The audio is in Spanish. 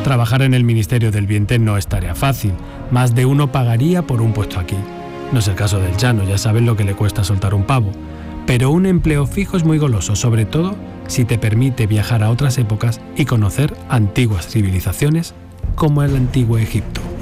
Trabajar en el Ministerio del Vientre no es tarea fácil. Más de uno pagaría por un puesto aquí. No es el caso del Llano, ya saben lo que le cuesta soltar un pavo. Pero un empleo fijo es muy goloso, sobre todo si te permite viajar a otras épocas y conocer antiguas civilizaciones como el antiguo Egipto.